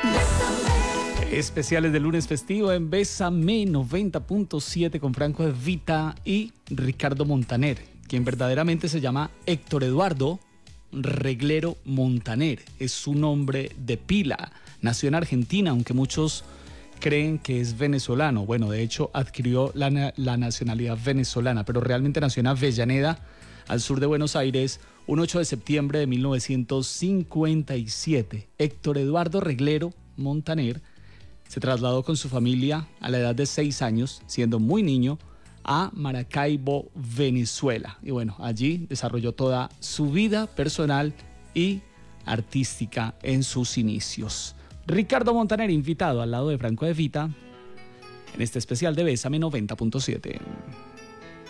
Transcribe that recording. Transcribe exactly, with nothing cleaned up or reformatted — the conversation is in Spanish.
Especiales de lunes festivo en Bésame noventa punto siete con Franco de Vita y Ricardo Montaner, quien verdaderamente se llama Héctor Eduardo Reglero Montaner. Es su nombre de pila. Nació en Argentina, aunque muchos creen que es venezolano. Bueno, de hecho adquirió la, la nacionalidad venezolana, pero realmente nació en Avellaneda, al sur de Buenos Aires, un ocho de septiembre de mil novecientos cincuenta y siete. Héctor Eduardo Reglero Montaner se trasladó con su familia a la edad de seis años, siendo muy niño, a Maracaibo, Venezuela. Y bueno, allí desarrolló toda su vida personal y artística en sus inicios. Ricardo Montaner, invitado al lado de Franco de Vita, en este especial de Bésame noventa punto siete.